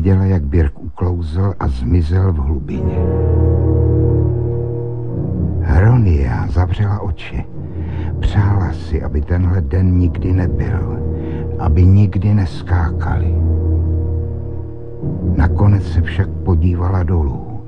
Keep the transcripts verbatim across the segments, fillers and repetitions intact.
viděla, jak Birk uklouzl a zmizel v hlubině. Hronia zavřela oči. Přála si, aby tenhle den nikdy nebyl, aby nikdy neskákali. Nakonec se však podívala dolů.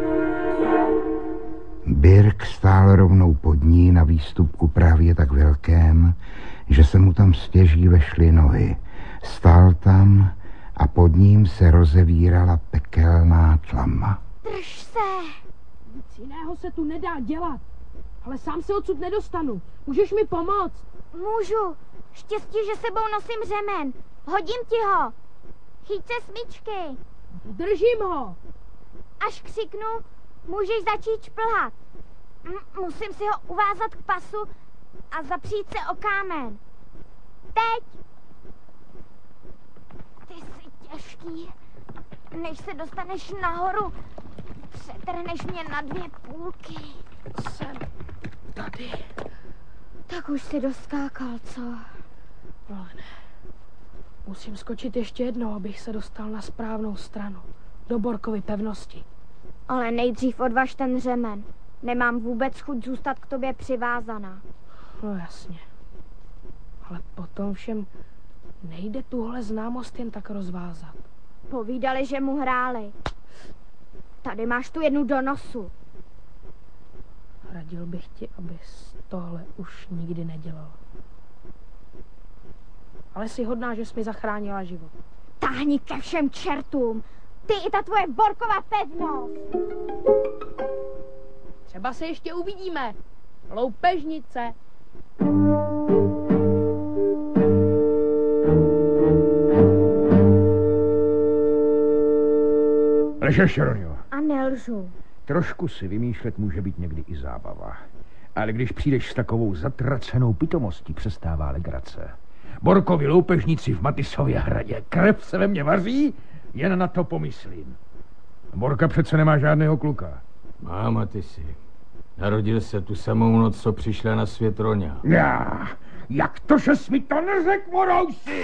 Birk stál rovnou pod ní na výstupku právě tak velkém, že se mu tam stěží vešly nohy. Stál tam a pod ním se rozevírala pekelná tlama. Drž se! Nic jiného se tu nedá dělat, ale sám se odsud nedostanu. Můžeš mi pomoct? Můžu. Štěstí, že sebou nosím řemen. Hodím ti ho. Chyť se smyčky. Držím ho. Až křiknu, můžeš začít šplhat. M- musím si ho uvázat k pasu a zapřít se o kámen. Teď! Ty jsi těžký. Než se dostaneš nahoru, přetrhneš mě na dvě půlky. Jsem tady. Tak už si doskákal, co? Ale ne. Musím skočit ještě jednou, abych se dostal na správnou stranu. Do Borkovy pevnosti. Ale nejdřív odvaž ten řemen. Nemám vůbec chuť zůstat k tobě přivázaná. No jasně. Ale potom všem nejde tuhle známost jen tak rozvázat. Povídali, že mu hráli. Tady máš tu jednu do nosu. Radil bych ti, abys tohle už nikdy nedělal. Ale jsi hodná, že jsi mi zachránila život. Táhni ke všem čertům. Ty i ta tvoje Borkova pevnost. Třeba se ještě uvidíme. Loupežnice. Lžeš, Ronio. A nelžu. Trošku si vymýšlet může být někdy i zábava. Ale když přijdeš s takovou zatracenou pitomostí, přestává legrace. Borkovi loupežníci v Matisově hradě. Krev se ve mně vaří, jen na to pomyslím. Borka přece nemá žádného kluka. Má, Matisi. Narodil se tu samou noc, co přišla na svět Roňa. Já, jak to, že jsi mi to neřekl, Morousi?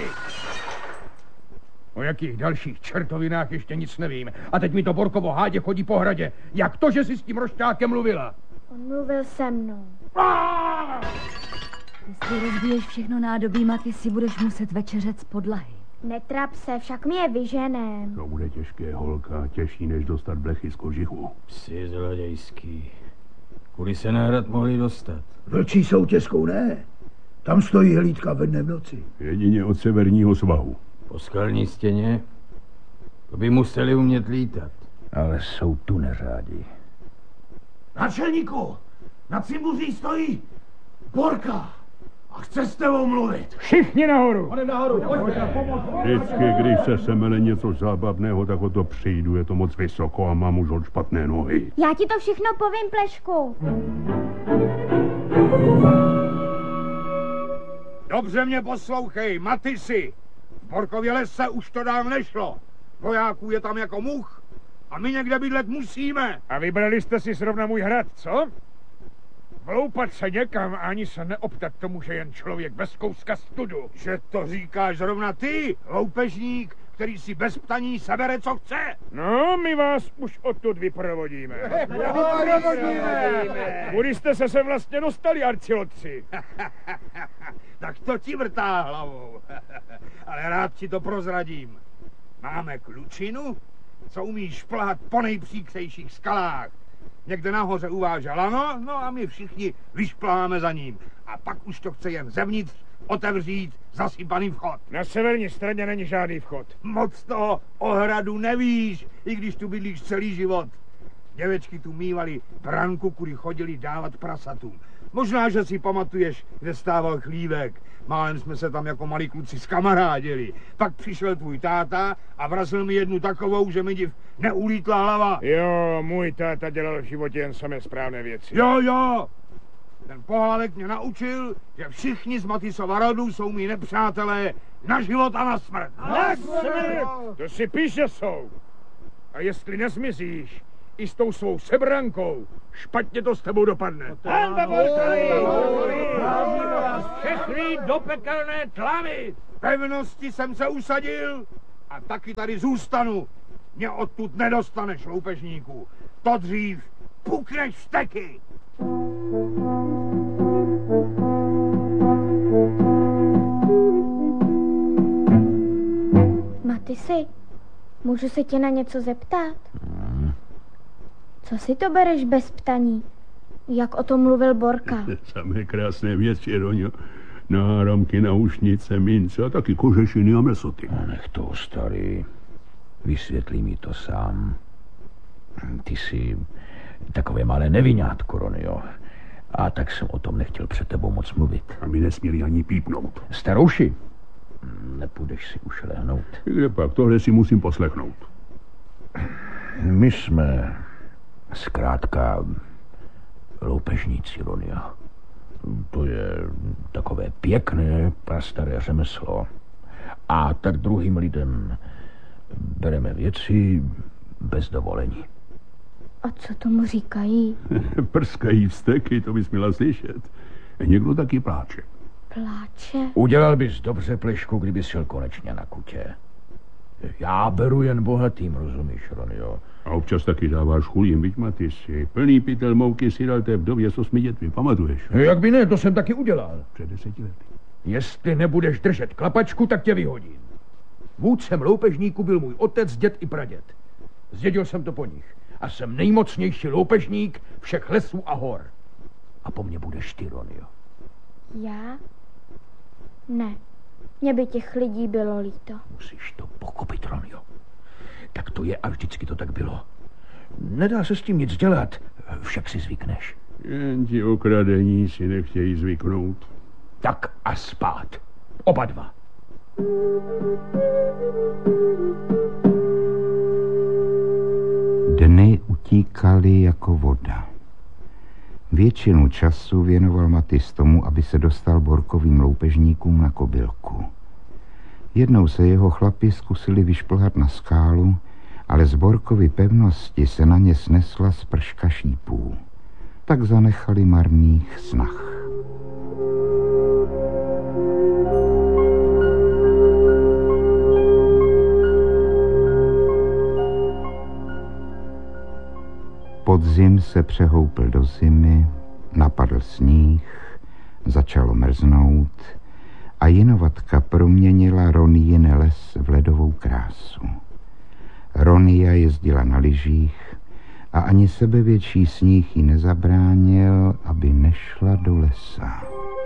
O jakých dalších čertovinách ještě nic nevím. A teď mi to Borkovo hádě chodí po hradě. Jak to, že jsi s tím rošťákem mluvila? On mluvil se mnou. Ah! Jestli rozbiješ všechno nádobí, Matisi, budeš muset večeřet z podlahy. Netrap se, však mi je vyženem. To bude těžké, holka. Těžší, než dostat blechy z kožichu. Psi zlodějský. Kudy se na hrad mohli dostat? Vlčí soutězkou ne. Tam stojí hlídka ve dne v noci. Jedině od severního svahu. Po skalní stěně? To by museli umět lítat. Ale jsou tu neřádi. Náčelníku, na cimbuří stojí Borka a chce s tebou mluvit. Všichni nahoru! Pane nahoru, pojďte. Vždycky, když se semele něco zábavného, tak o to přijdu. Je to moc vysoko a mám už od špatné nohy. Já ti to všechno povím, Plešku. Dobře mě poslouchej, Matisi. V Borkově lese už to dál nešlo. Vojáků je tam jako much a my někde bydlet musíme. A vybrali jste si zrovna můj hrad, co? Vloupat se někam a ani se neoptat tomu, že jen člověk bez kouska studu. Že to říkáš zrovna ty, loupežník, který si bez ptaní sebere, co chce. No, my vás už odtud vyprovodíme. Kudy jste se sem vlastně dostali, arciotci? Tak to ti vrtá hlavou. Ale rád ti to prozradím. Máme klučinu, co umí šplhat po nejpříkřejších skalách. Někde nahoře uváže lano, no a my všichni vyšpláme za ním. A pak už to chce jen zevnitř otevřít zasypaný vchod. Na severní straně není žádný vchod. Moc toho o hradu nevíš, i když tu bydlíš celý život. Děvečky tu mívali branku, kudy chodili dávat prasatům. Možná, že si pamatuješ, kde stával chlívek. Málem jsme se tam jako malí kluci skamarádili. Pak přišel tvůj táta a vrazil mi jednu takovou, že mi div neulítla hlava. Jo, můj táta dělal v životě jen samé správné věci. Jo, jo. Ten pohlavek mě naučil, že všichni z Matisova rodu jsou mý nepřátelé na život a na smrt. Na smrt! To si píše jsou. A jestli nezmizíš i s tou svou sebrankou, špatně to s tebou dopadne. Hned Borkovi! Všechny do pekelné tlavy! Pevnosti jsem se usadil a taky tady zůstanu. Mě odtud nedostaneš, loupežníku. To dřív pukneš vsteky. Matisi, můžu se tě na něco zeptat? Hmm. Co si to bereš bez ptaní? Jak o tom mluvil Borka? Samé krásné věci, Roňo. Náramky, naušnice, mince a taky kožešiny a mesoty. No, nech to, starý. Vysvětlí mi to sám. Ty jsi takové malé nevinátko, Ronio. A tak jsem o tom nechtěl před tebou moc mluvit. A my nesměli ani pípnout. Starouši, nepůjdeš si už lehnout. Kde pak? Tohle si musím poslechnout. My jsme zkrátka loupežníci, Ronio. To je takové pěkné prastaré řemeslo. A tak druhým lidem bereme věci bez dovolení. A co tomu říkají? Prskají vzteky, to bys měla slyšet. Někdo taky pláče. Pláče? Udělal bys dobře, Plešku, kdybys šel konečně na kutě. Já beru jen bohatým, rozumíš, Ronio? A občas taky dáváš chulím, viď, Matisi. Plný pytel mouky si dal té vdově s osmi dětmi, pamatuješ? Jak by ne, to jsem taky udělal. Před deseti lety. Jestli nebudeš držet klapačku, tak tě vyhodím. Vůdcem loupežníků byl můj otec, děd i praděd. Zdědil jsem to po nich. A jsem nejmocnější loupežník všech lesů a hor. A po mně budeš ty, Ronio. Já? Ne. Mně by těch lidí bylo líto. Musíš to pochopit, Ronio. Tak to je a vždycky to tak bylo. Nedá se s tím nic dělat, však si zvykneš. Jen ti okradení si nechtějí zvyknout. Tak a spát. Oba dva. Dny utíkaly jako voda. Většinu času věnoval Matis tomu, aby se dostal Borkovým loupežníkům na kobylku. Jednou se jeho chlapi zkusili vyšplhat na skálu, ale z Borkovy pevnosti se na ně snesla sprška šípů. Tak zanechali marných snah. Podzim se přehoupl do zimy, napadl sníh, začalo mrznout a jinovatka proměnila Ronijin les v ledovou krásu. Ronija jezdila na lyžích a ani sebevětší sníh jí nezabránil, aby nešla do lesa.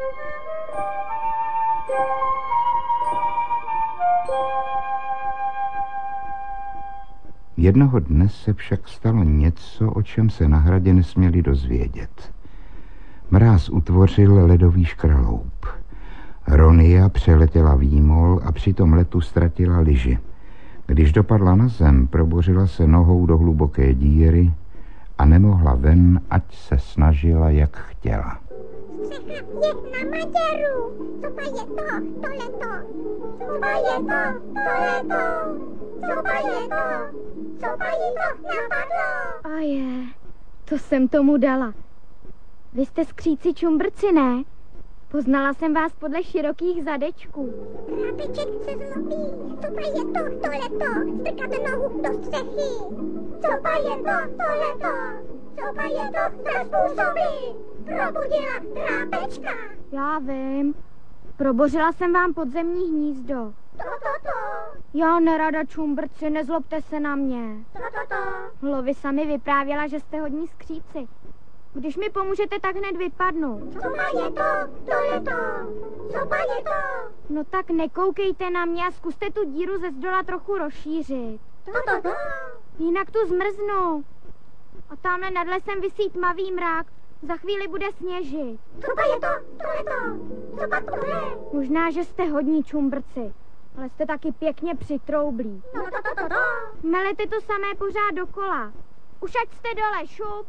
Jednoho dne se však stalo něco, o čem se na hradě nesměli dozvědět. Mráz utvořil ledový škraloup. Ronija přeletěla výmol a při tom letu ztratila lyži. Když dopadla na zem, probořila se nohou do hluboké díry a nemohla ven, ať se snažila, jak chtěla. Střecha je na Maděru. Co pa je to? Tohleto. Co pa je to? Tohleto. Co pa je to? Co pa jí to napadlo? A je, to jsem tomu dala. Vy jste skříci čumbrci, ne? Poznala jsem vás podle širokých zadečků. Chlapiček se zlobí. Co pa je to? Tohleto. Strkat nohu do střechy. Co pa je to? Tohleto. Co pa je to? Za způsoby. Probudila trápečka. Já vím. Probořila jsem vám podzemní hnízdo. To, to, to. Já nerada čumbrci, nezlobte se na mě. To, to, to. Hlovi sami vyprávěla, že jste hodní skříci. Když mi pomůžete, tak hned vypadnu. Co pa je to? Tohleto. Co pa je to? No tak nekoukejte na mě a zkuste tu díru ze zdola trochu rozšířit. To, to, to. Jinak tu zmrznu. A tamhle nad lesem visí tmavý mrak. Za chvíli bude sněžit. Co pa je to? Tohleto. Co pa tohle? Možná, že jste hodní čumbrci, ale jste taky pěkně přitroublí. No to, to, to, to. Melete to samé pořád dokola. Už ať jste dole, šup.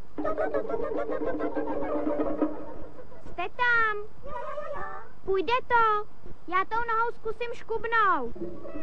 Jste tam? Půjde to. Já tou nohou zkusím škubnout.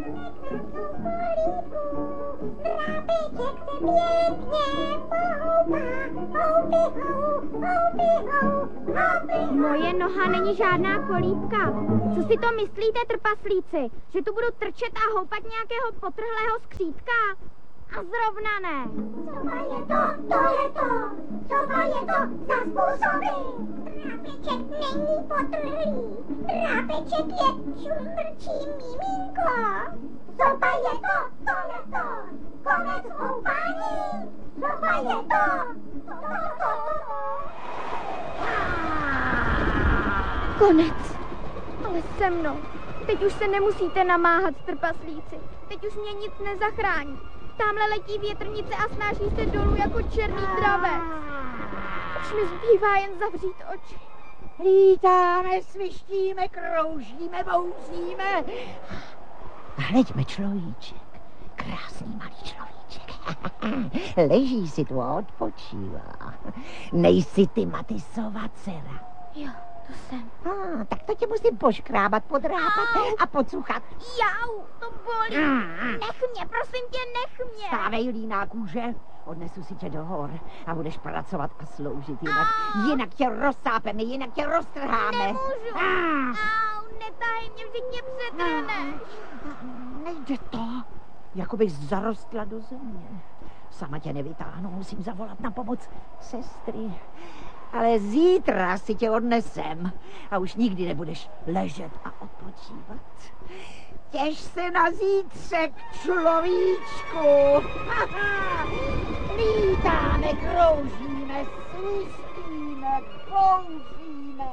Moje noha není žádná kolíbka. Co si to myslíte, trpaslíci? Že tu budu trčet a houpat nějakého potrhlého skřítka? a zrovna ne. Co je to, tohleto? Co je to za způsoby? Trápeček není potrhlý. Trápeček je čumrčí miminko. Co je to, tohleto? Konec koupání. Co je to? Konec. Ale se mnou. Teď už se nemusíte namáhat, trpaslíci. Teď už mě nic nezachrání. Tamhle letí větrnice a snáší se dolů jako černý dravec. Už mi zbývá jen zavřít oči. Lítáme, svištíme, kroužíme, bouzíme. A hleďme človíček. Krásný malý človíček. Leží si tu a odpočívá. Nejsi ty Matisova dcera. Jo, to jsem. Ah, tak to tě musím poškrábat, podrápat a pocuchat. Jau, to bolí. Nech mě, prosím tě, nech mě. Stávej, líná kůže. Odnesu si tě do hor a budeš pracovat a sloužit jinak. Jinak tě rozsápeme, jinak tě roztrháme. Nemůžu. Au, netahej mě, vždyť mě přetrhneš. Nejde to. Jako bych zarostla do země. Sama tě nevytáhnu, musím zavolat na pomoc sestry. Ale zítra si tě odnesem a už nikdy nebudeš ležet a odpočívat. Těš se na zítřek, človíčku. Lítáme, kroužíme, svištíme, bouříme.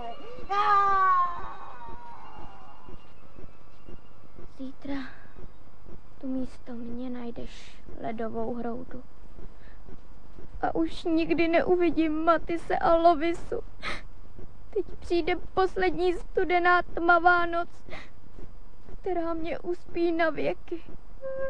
Zítra tu místo mě najdeš ledovou hroudu. A už nikdy neuvidím Matise a Lovisu. Teď přijde poslední studená tmavá noc, která mě uspí na věky.